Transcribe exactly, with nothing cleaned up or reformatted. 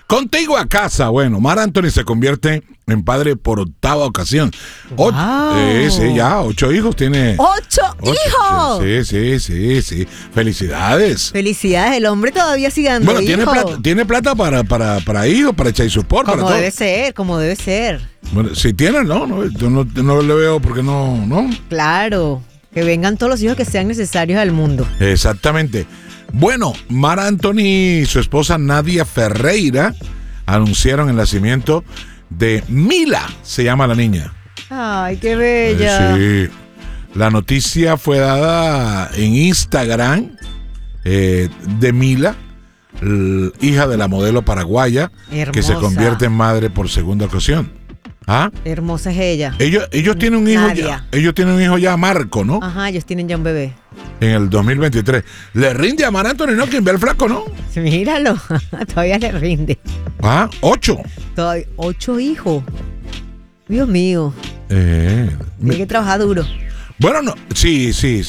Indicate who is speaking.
Speaker 1: Contigo a casa. Bueno, Marc Anthony se convierte en padre por octava ocasión. O-
Speaker 2: Wow.
Speaker 1: eh, sí, ya, ocho hijos tiene.
Speaker 2: ¡Ocho,
Speaker 1: Ocho,
Speaker 2: hijos!
Speaker 1: Sí, sí, sí, sí. Felicidades.
Speaker 2: Felicidades, el hombre todavía sigue dando
Speaker 1: Bueno, tiene
Speaker 2: hijos.
Speaker 1: plata, tiene plata para, para, para hijos, para echar support, para
Speaker 2: Como
Speaker 1: todo.
Speaker 2: debe ser, como debe ser.
Speaker 1: Bueno, si tiene, no, no, yo no, no le veo porque no, no.
Speaker 2: Claro, que vengan todos los hijos que sean necesarios al mundo.
Speaker 1: Exactamente. Bueno, Marc Anthony y su esposa Nadia Ferreira anunciaron el nacimiento de Mila, se llama la niña.
Speaker 2: Ay, qué bella.
Speaker 1: Eh, sí. La noticia fue dada en Instagram eh, de Mila, l- hija de la modelo paraguaya, que se
Speaker 2: Hermosa.
Speaker 1: convierte en madre por segunda ocasión. ¿Ah?
Speaker 2: Hermosa es ella.
Speaker 1: Ellos, ellos tienen un hijo
Speaker 2: Nadia.
Speaker 1: ya. Ellos tienen un hijo ya, Marco, ¿no?
Speaker 2: Ajá, ellos tienen ya un bebé.
Speaker 1: En el dos mil veintitrés. Le rinde a Marc Anthony, ¿no? Quien ve el flaco, ¿no?
Speaker 2: Míralo, todavía le rinde.
Speaker 1: Ah, ocho.
Speaker 2: Todavía, ocho hijos. Dios mío,
Speaker 1: Eh,
Speaker 2: tiene que trabajar duro.
Speaker 1: bueno, no, sí, sí,